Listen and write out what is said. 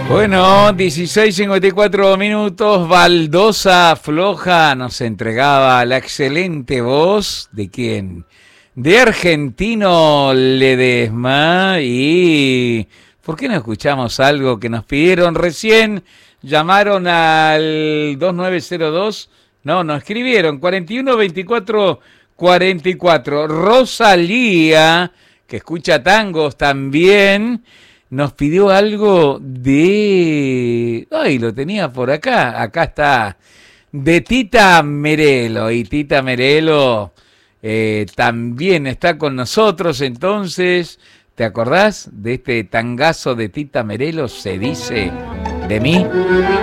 Bueno, 16:54 minutos. Baldosa Floja nos entregaba la excelente voz de ¿quién? De Argentino Ledesma. Y ¿por qué no escuchamos algo que nos pidieron recién? Llamaron al 2902. No, nos escribieron 412444. Rosalía, que escucha tangos también, nos pidió algo de... Ay, lo tenía por acá. Acá está. De Tita Merelo. Y Tita Merelo también está con nosotros. Entonces, ¿te acordás de este tangazo de Tita Merelo? Se dice de mí.